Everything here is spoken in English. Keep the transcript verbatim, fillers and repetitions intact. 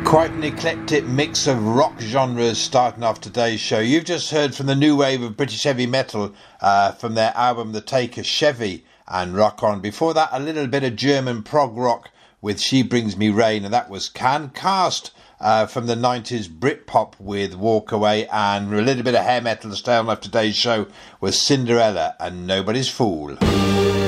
Quite an eclectic mix of rock genres starting off today's show. You've just heard from the new wave of British heavy metal uh, from their album The Taker, Chevy and Rock On. Before that, a little bit of German prog rock with She Brings Me Rain, and that was Can Cast uh, from the nineties Britpop with Walk Away, and a little bit of hair metal to stay on off today's show was Cinderella and Nobody's Fool.